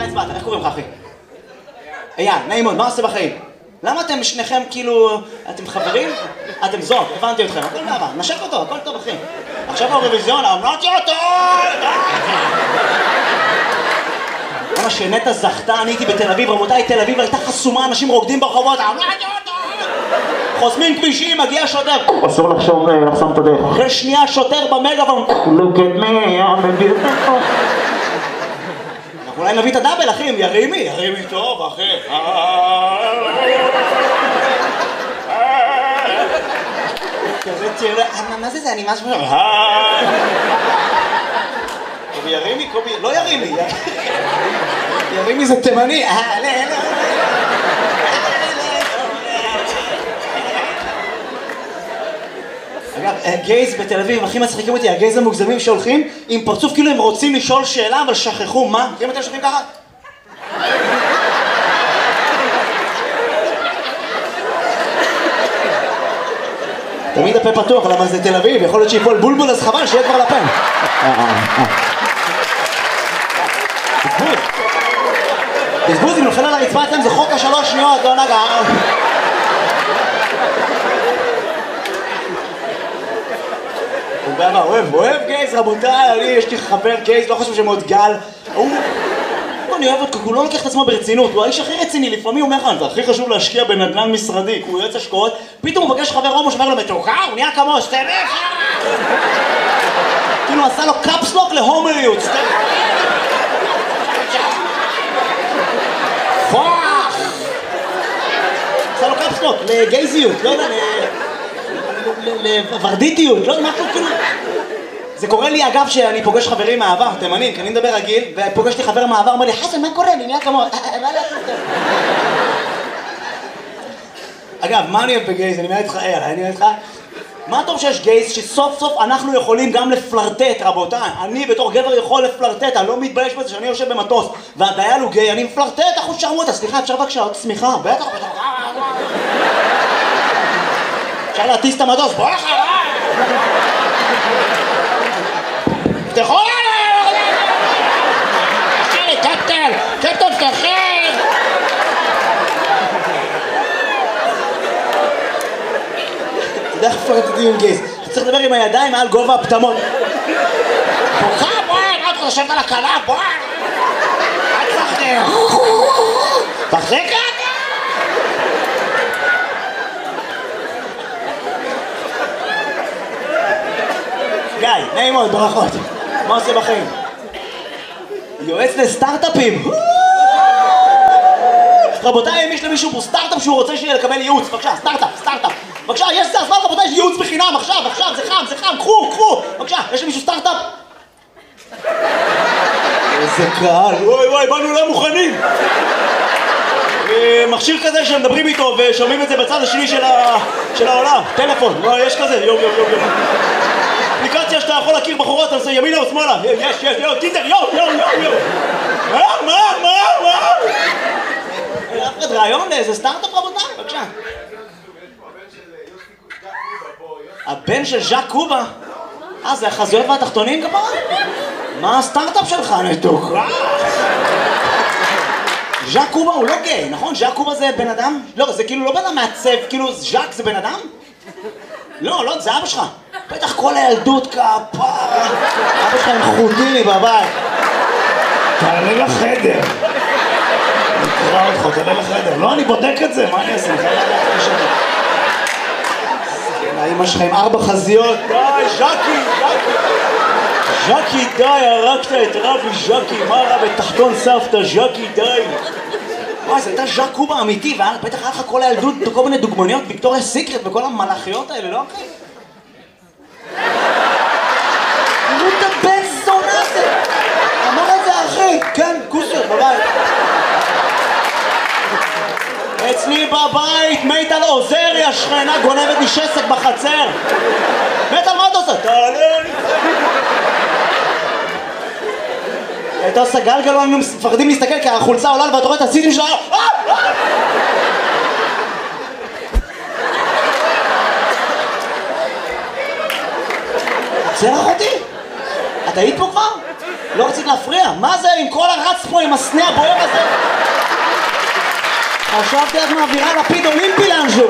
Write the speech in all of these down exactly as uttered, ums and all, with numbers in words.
הצבעת? איך קוראים לך אחי? אייל, נעים מאוד, מה עושה בחיים? למה אתם שניכם כאילו... אתם חברים? אתם זוג, הבנתי אתכם, הכל מעבר, נשק אותו, הכל טוב אחי. עכשיו האירוויזיון, אמרתי אותו! למה שנטע זכתה, אני הייתי בתל אביב, רבותיי, תל אביב הייתה חסומה, אנשים רוקדים ברחובות, אמרתי אותו! חוסמים כבישים, מגיע שוטר, אסור לחשוב, לחסום את הדרך. אחרי שנייה שוטר במגאפון, look at me, I'm a beautiful. אולי נביא את הדאבל, אחי, ירימי, ירימי טוב, אחי. כזה תראה, מה זה זה? אני משהו... קובי ירימי, קובי... לא ירימי. ירימי זה תימני. אגב, גייז בתל אביב, הכי מצחיקים אותי, הגייז המוגזמים שהולכים עם פרצוף כאילו הם רוצים לשאול שאלה, אבל שכחו מה? מכירים אתם שוכבים ככה? תמיד הפה פתוח, למה זה תל אביב, יכול להיות שיפול בולבול, אז חבל שיהיה כבר לפה. בזבוז. בזבוז, אם נופל על הרצפה אתם זה חוק השלוש שניות, לא נגע. הוא אוהב, אוהב גייז, רבותיי, אני, יש לי חבר גייז, לא חושב שמאוד גל. הוא... אני אוהב אותו, הוא לא לוקח את עצמו ברצינות, הוא האיש הכי רציני, לפעמים הוא אומר לך, זה הכי חשוב להשקיע בנדל"ן משרדי, הוא יועץ השקעות, פתאום הוא פגש חבר הומו שאומר לו, מתוקה, הוא נהיה כמו, סטרף! כאילו עשה לו קאפסלוק להומואיות, סטרף! פוח! עשה לו קאפסלוק לגייזיות, לא יודע, לוורדיטיות, לא יודע, משהו כאילו... זה קורה לי אגב שאני פוגש חברים מהעבר, תימנים, כי אני מדבר רגיל, ופוגש לי חבר מהעבר, אומר לי, חסן, מה קורה? אני נהיה כמו... מה לעשות? אגב, מה אני אוהב בגייז? אני מבין איתך, אייל, אני מבין איתך? מה טוב שיש גייז שסוף סוף אנחנו יכולים גם לפלרטט, רבותיי. אני בתור גבר יכול לפלרטט, אני לא מתבייש בזה שאני יושב במטוס, והדייל הוא גיי, אני מפלרטט, אחוז שרמוטה, סליחה, אפשר בבקשה עוד סמיכה, בטח, בטח. אפשר להטיס את המטוס, בוא אחריי! תפתחו עליי! תשאיר לי קפטן! קפטן פתחי! אתה יודע איך פלרטטים עם גייז? אתה צריך לדבר עם הידיים מעל גובה הפטמות. בוכה בואי! מה אתה חושבת על הקלה? בואי! אל תפחדי! תחזיק את! גיא, נעים מאוד, ברכות. מה עושה בחיים? יועץ לסטארט-אפים. רבותיי, אם יש למישהו פה סטארט-אפ שהוא רוצה שיהיה לקבל ייעוץ, בבקשה, סטארט-אפ, סטארט-אפ. בבקשה, יש זה הזמן, רבותיי, יש ייעוץ בחינם, עכשיו, עכשיו, זה חם, זה חם, קחו, קחו. בבקשה, יש למישהו סטארט-אפ? איזה קהל, וואי וואי, באנו לא מוכנים. מכשיר כזה שמדברים איתו ושומעים את זה בצד השני של העולם. טלפון, יש כזה, יום, יום, יום, יום. אפליקציה שאתה יכול להכיר בחורות, אתה עושה ימינה או שמאלה. יש, יש, יו, טינדר, יו, יו, יו, יו. מה, מה, מה, מה? אף אחד רעיון לאיזה סטארט-אפ רבותיי, בבקשה. הבן של ז'אק קובה? אה, זה החזויות והתחתונים כפרה? מה הסטארט-אפ שלך, נתוקה? ז'אק קובה הוא לא גיי, נכון? ז'אק קובה זה בן אדם? לא, זה כאילו לא בן אדם מעצב, כאילו ז'אק זה בן אדם? לא, לא, זה אבא שלך. בטח כל הילדות כפרה. אבא שלך עם חוטיני בבית. תעלה לחדר. נקרא אותך, תעלה לחדר. לא, אני בודק את זה, מה אני אעשה? אני חייב לדעת את זה. אמא שלך עם ארבע חזיות. די, ז'קי, ז'קי. ז'קי, די, הרגת את רבי ז'קי. מה רע בתחתון סבתא, ז'קי, די. וואי, זה הייתה ז'אק קובה אמיתי, ובטח היה לך כל הילדות, כל מיני דוגמניות, ויקטוריה סיקרט וכל המלאכיות האלה, לא אחי? תראו את הבן זונה הזה! אמר את זה אחי, כן, כוסר, בבית. אצלי בבית, מיטל עוזרי, השכנה גונבת לי שסק בחצר. מיטל, מה אתה עושה? תעלה לי. הייתה עושה גלגל, לא היינו מפחדים להסתכל כי החולצה עולה ואתה רואה את הסיטים שלה. צרח אותי? את היית פה כבר? לא רצית להפריע? מה זה עם כל הרץ פה עם הסנה הבוער הזה? חשבתי את מעבירה לפיד אולימפי לאנשהו.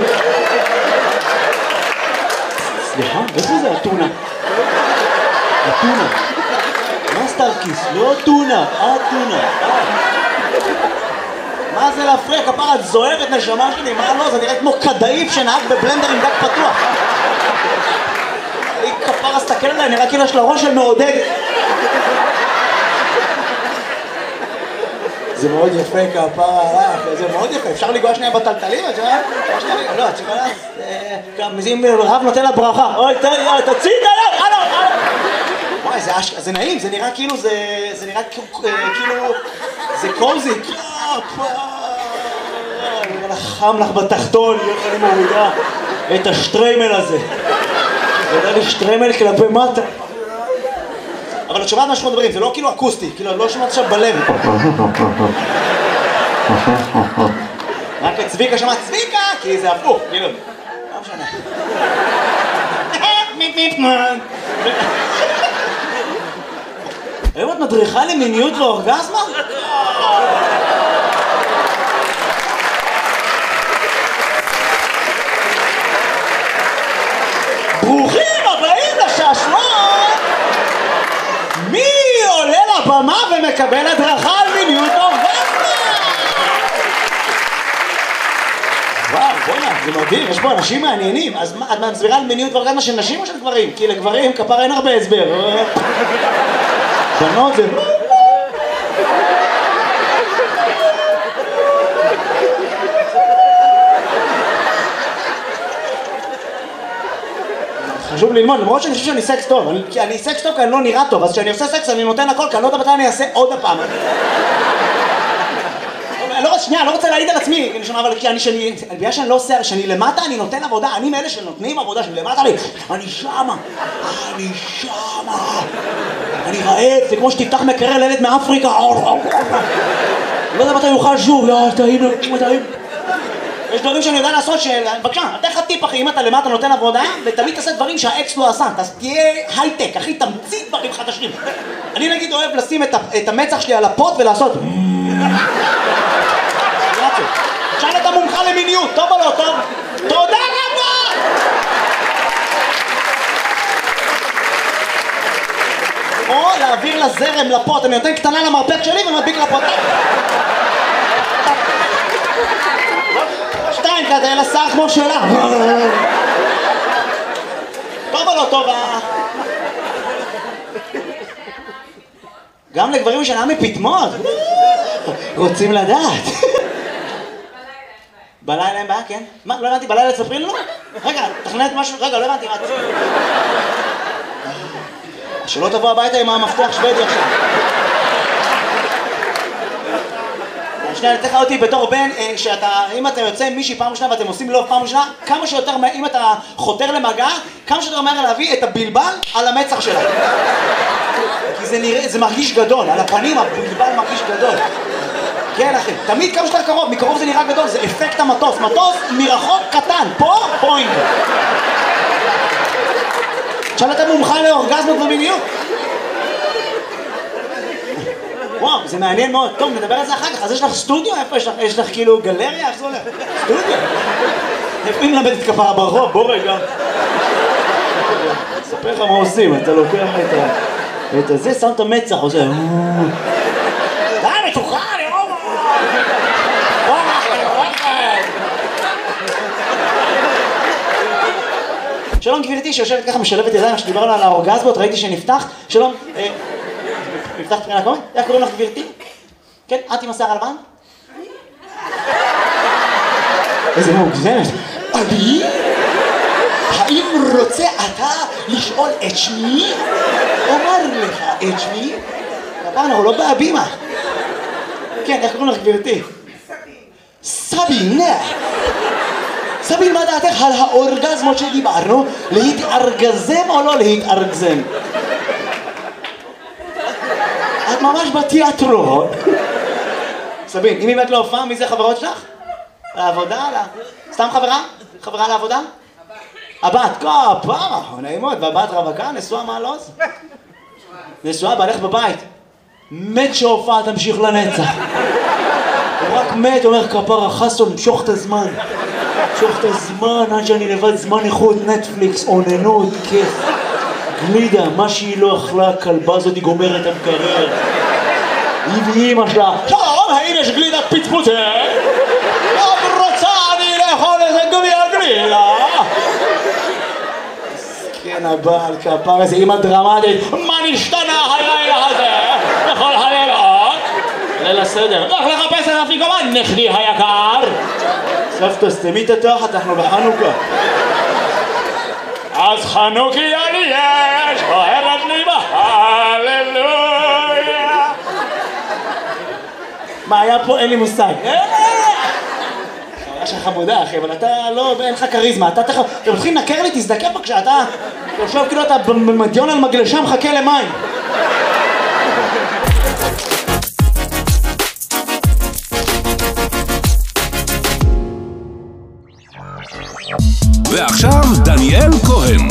סליחה, איפה זה הטונה? הטונה. מה סטארקיס? לא טונה, הטונה. מה זה להפריע? כפרה, את זוהרת נשמה שלי, מה לא? זה נראה כמו כדאיף שנהג בבלנדר עם דק פתוח. היא כפרה, סתכל עליי, נראה כאילו יש לה ראש של מעודד. זה מאוד יפה כפרה, זה מאוד יפה, אפשר לגוע שנייה בטלטלים, את יודעת? לא, את יכולה, גם אם רב נותן לה ברכה, אוי, תוציא את היד, הלו, הלו. וואי, זה נעים, זה נראה כאילו, זה נראה כאילו, זה קוזי. חם לך בתחתון, איך אני מורידה את השטריימל הזה. יודע לי שטריימל כלפי מטה. אבל את שומעת מה שאנחנו מדברים, זה לא כאילו אקוסטי, כאילו לא שומעת עכשיו בלב. רק את צביקה שמעת צביקה, כי זה הפוך, כאילו. לא משנה. היום את מדריכה למיניות ואורגזמה? ברוכים הבאים לשעשועון! מי עולה לבמה ומקבל הדרכה על מיניות ואורגזמה? וואו, בוא'נה, זה מדהים, יש פה אנשים מעניינים. אז את מסבירה על מיניות ואורגזמה של נשים או של גברים? כי לגברים כפר אין הרבה הסבר. בנות זה... חשוב ללמוד, למרות שאני חושב שאני סקס טוב, כי אני סקס טוב כי אני לא נראה טוב, אז כשאני עושה סקס אני נותן הכל, כי אני לא יודע מתי אני אעשה עוד הפעם. שנייה, אני לא רוצה להעיד על עצמי, אבל כי בגלל שאני לא עושה, שאני למטה אני נותן עבודה, אני מאלה שנותנים עבודה, שאני למטה לי, אני שמה, אני שמה, אני רעב, זה כמו שתפתח מקרר לילד מאפריקה, לא יודע מתי יוכל שוב, יאללה, טעים, טעים. יש דברים שאני יודע לעשות של... בבקשה, אתן לך טיפ אחי, אם אתה למטה נותן עבודה ותמיד תעשה דברים שהאקס לא עשה, תהיה הייטק, אחי, תמציא דברים חדשים. אני נגיד אוהב לשים את המצח שלי על הפוט ולעשות... שאל את המומחה למיניות, טוב או לא טוב? תודה רבה! או להעביר לזרם לפוט, אני נותן קטנה למרפק שלי ומדביק לפוט. שתיים כזה, אלא שר כמו שלה. טוב או לא טוב? גם לגברים שנה מפתמות. רוצים לדעת. בלילה אין בעיה, כן? מה, לא הבנתי, בלילה תספרי לנו? רגע, תכנת משהו, רגע, לא הבנתי מה... שלא תבוא הביתה עם המפתח שוודי עכשיו. שנייה, אני אתן לך אותי בתור בן, שאתה, אם אתה יוצא עם מישהי פעם ראשונה ואתם עושים לו פעם ראשונה, כמה שיותר, אם אתה חותר למגע, כמה שיותר מהר להביא את הבלבל על המצח שלה. כי זה נראה, זה מרגיש גדול, על הפנים הבלבל מרגיש גדול. כן אחי, תמיד כמה שיותר קרוב, מקרוב זה נראה גדול, זה אפקט המטוס, מטוס מרחוק קטן, פה פוינט. עכשיו אתה מומחה לאורגזמות ומיניות. וואו, זה מעניין מאוד. טוב, נדבר על זה אחר כך. אז יש לך סטודיו? איפה יש לך? יש לך כאילו גלריה? איך זה הולך? סטודיו? איפה היא מלמדת כפרה ברחוב? בוא רגע. אספר לך מה עושים, אתה לוקח את הזה, שם את המצח, עושה... די, מתוחה, אני רואה! שלום גבירתי שיושבת ככה משלבת ידיים שדיברנו על האורגזמות, ראיתי שנפתח. שלום. נפתח תחילה קוראים? איך קוראים לך גבירתי? כן, את עם השיער הלבן? איזה מוגזמת. אני? האם רוצה אתה לשאול את שמי? אומר לך את שמי? כפרנו, הוא לא בהבימה. כן, איך קוראים לך גבירתי? סבין. סבין, מה דעתך על האורגזמות שדיברנו? להתארגזם או לא להתארגזם? את ממש בתיאטרון. סבין, אם באמת לא הופעה, מי זה חברות שלך? לעבודה? סתם חברה? חברה לעבודה? הבת, כפרה, נעימות, והבת רווקה, נשואה מה לא? נשואה, בעלך בבית. מת שההופעה תמשיך לנצח. הוא רק מת, אומר כפרה חסון, משוך את הזמן. משוך את הזמן, עד שאני לבד זמן איכות, נטפליקס, עוננות, כיף. גלידה, מה שהיא לא אכלה, הכלבה הזאת היא גומרת את המקרר. היא ואימא שלה. שלום, האם יש גלידה פצפוצה? לא רוצה אני לאכול איזה גביע גלידה. כן, הבעל כפר איזה אימא דרמטית. מה נשתנה הלילה הזה? בכל הלילות? ליל הסדר. לך לחפש את אפיקומן, נכדי היקר. סבתא, סתמי את התחת, אנחנו בחנוכה. אז חנוכיה לי יש, אוהבת לי בהללויה. מה היה פה? אין לי מושג. חוויה שלך חמודה, אחי, אבל אתה לא, אין לך כריזמה. אתה תכף, אתם מתחילים לנקר לי, תזדקף בבקשה, אתה יושב כאילו אתה במדיון על מגלשה מחכה למים. ועכשיו דניאל כהן.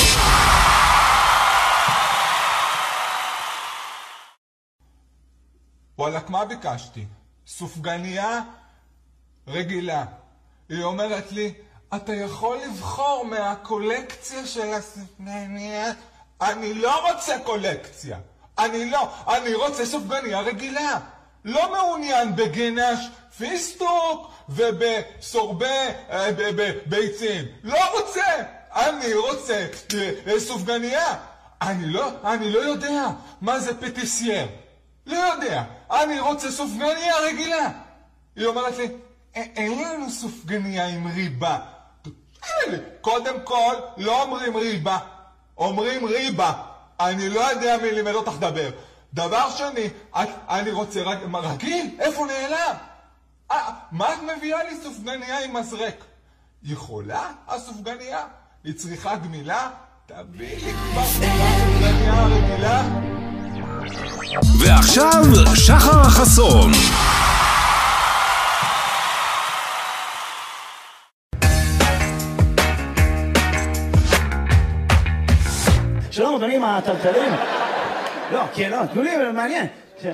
וואלק, מה ביקשתי? סופגניה רגילה. היא אומרת לי, אתה יכול לבחור מהקולקציה של הסופגניה? אני לא רוצה קולקציה. אני לא, אני רוצה סופגניה רגילה. לא מעוניין בגנש פיסטוק ובסורבי ביצים. לא רוצה. אני רוצה סופגניה. אני לא, אני לא יודע מה זה פטיסייר. לא יודע. אני רוצה סופגניה רגילה. היא אומרת לי, אין לנו סופגניה עם ריבה. קודם כל, לא אומרים ריבה. אומרים ריבה. אני לא יודע מי לימד אותך דבר. דבר שני, אני רוצה רגיל. איפה נעלם? מה את מביאה לי סופגניה עם מזרק? יכולה הסופגניה? היא צריכה גמילה? תביא לי כבר סופגניה רגילה. ועכשיו שחר חסון. שלום אדוני, מה הטלטלים? לא, כן, לא, תנו לי, מעניין.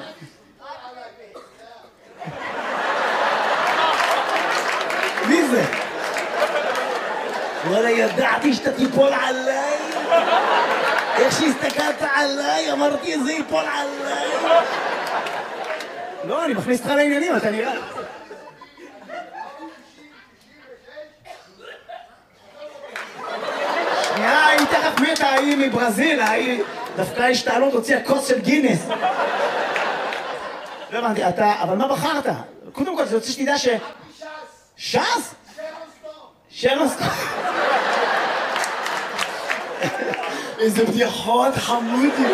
מי זה? וואלה, ידעתי שאתה תיפול עליי. איך שהסתכלת עליי, אמרתי איזה ייפול עליי. לא, אני מכניס אותך לעניינים, אתה נראה. שנייה, היא תכף מתה, היא מברזיל, היא דווקא השתעלות הוציאה כוס של גינס. לא הבנתי, אתה, אבל מה בחרת? קודם כל, זה רוצה שתדע ש... ש"ס? ש"ס? שרון סטון. איזה בדיחות חמודי.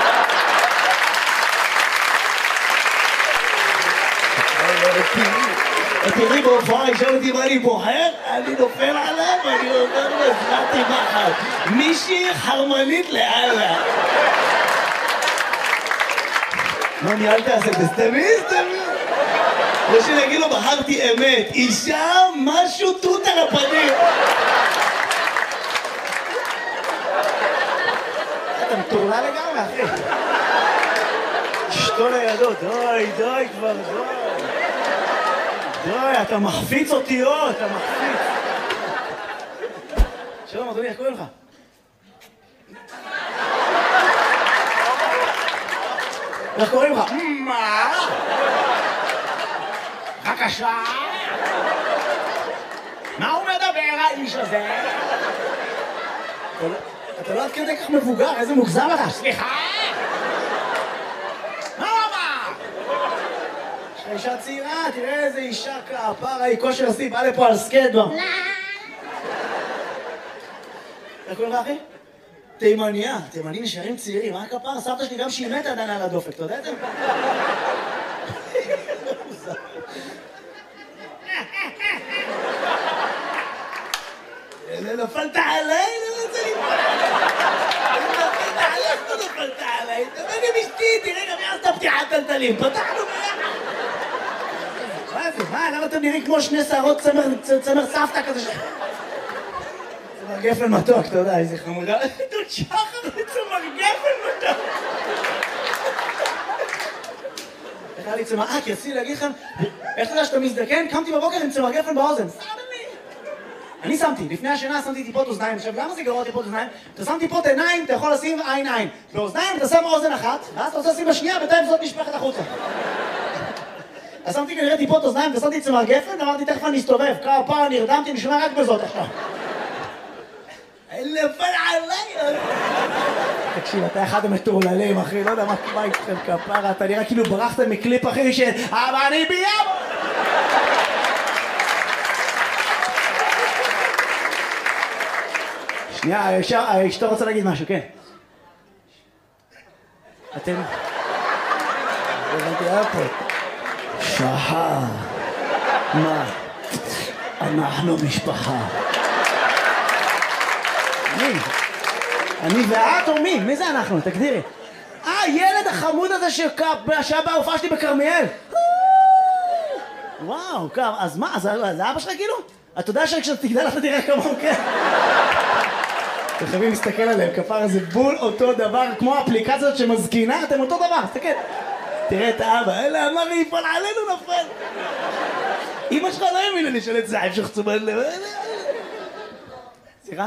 תראי בהופעה, ישאל אותי מה אני בוחר, אני נופל עליו ואני אומר לו, הזרעתי מחר. מישהי חרמנית לאללה. מה ניהלת עשה? תסתמי, תסתמי. או שנגיד לו, בחרתי אמת. אישה, משהו תות על הפנים. אתה מטורלה לגמרי, אחי. אשתו לידו, די, די כבר, די. די, אתה מחפיץ אותיות, אתה מחפיץ. שלום, אדוני, איך קוראים לך? איך קוראים לך? מה? בבקשה? מה הוא מדבר, האיש הזה? אתה לא עד כדי כך מבוגר, איזה מוגזם אתה? סליחה? מה הוא אמר? יש לך אישה צעירה, תראה איזה אישה כפרה, היא כושר השיא, באה לפה על סקייטבורד. איך קוראים לך, אחי? תימניה, תימנים נשארים צעירים, מה כפרה? סבתא שלי גם שהיא מתה עדיין על הדופק, אתה יודע את זה? נפלת עליי, לא רוצה ליפול עליי. נפלת עליי, לא נפלת עליי. תבוא עם אשתי, תראה גם יעשת פתיחת טלטלים. פתחנו ביחד. מה זה? מה? למה אתם נראים כמו שני שערות צמר סבתא כזה ש... צמר גפן מתוק, אתה יודע, איזה חמודה. דוד שחר, צמר גפן מתוק. היה לי צמר... אה, כי רציתי להגיד לכם, איך אתה יודע שאתה מזדקן? קמתי בבוקר עם צמר גפן באוזן. אני שמתי, לפני השינה שמתי טיפות אוזניים. עכשיו, למה זה גרוע טיפות אוזניים? אתה שם טיפות עיניים, אתה יכול לשים עין עין. באוזניים אתה שם אוזן אחת, ואז אתה רוצה לשים בשנייה, בינתיים זאת נשפכת החוצה. אז שמתי כנראה טיפות אוזניים, ושמתי צמר גפן, ואמרתי, תכף אני אסתובב. כמה פעם נרדמתי, נשמע רק בזאת עכשיו. נפל עליי! תקשיב, אתה אחד המטורללים, אחי, לא יודע מה איתכם כפרה, אתה נראה כאילו ברחת מקליפ, אחי, של אבל אני ביום! שנייה, אשתו רוצה להגיד משהו, כן. אתם... הבנתי, היה פה. שחר. מה? אנחנו משפחה. מי? אני ואת או מי? מי זה אנחנו? תגדירי. אה, ילד החמוד הזה שהיה בהופעה שלי בכרמיאל. וואו, אז מה? זה אבא שלך כאילו? אתה יודע שכשאתה תגדל אתה תראה כמוהו, כן? אתם חייבים להסתכל עליהם, כפר זה בול אותו דבר, כמו האפליקציות שמזקינה, אתם אותו דבר, תסתכל. תראה את האבא, אלה אמר לי, יפעל עלינו נפל. אמא שלך לא האמינה לי של את זה, הם שחצו בלב. סליחה?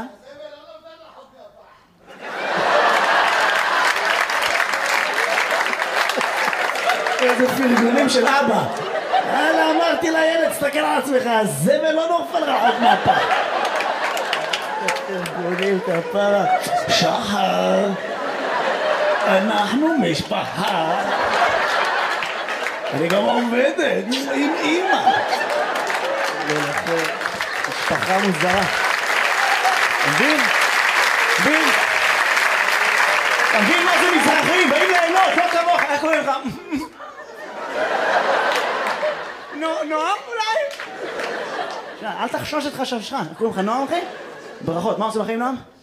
איזה פרגונים של אבא. יאללה, אמרתי לילד, תסתכל על עצמך, הזבל לא נופל רחוק מהפח. פרגונים כפרה. שחר, אנחנו משפחה. אני גם עובדת עם אמא. משפחה מוזרה. מבין? מבין? מבין מה זה מזרחים? באים ליהנות, לא כמוך, איך קוראים לך? נועם אולי? אל תחשוש את חשבשך, איך קוראים לך נועם אחי? ברכות, מה עושים לכם נועם?